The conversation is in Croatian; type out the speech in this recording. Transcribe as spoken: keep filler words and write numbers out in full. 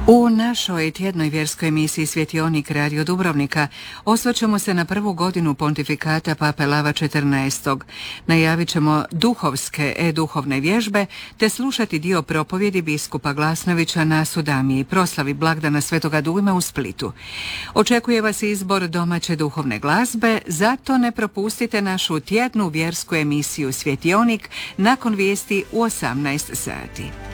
U našoj tjednoj vjerskoj emisiji Svjetionik Radio Dubrovnika osvrćemo se na prvu godinu pontifikata Pape Lava četrnaestog. Najavit ćemo duhovske e-duhovne vježbe te slušati dio propovjedi biskupa Glasnovića na Sudamiji, proslavi blagdana Svetoga Dujma u Splitu. Očekuje vas izbor domaće duhovne glazbe, zato ne propustite našu tjednu vjersku emisiju Svjetionik nakon vijesti u osamnaest sati.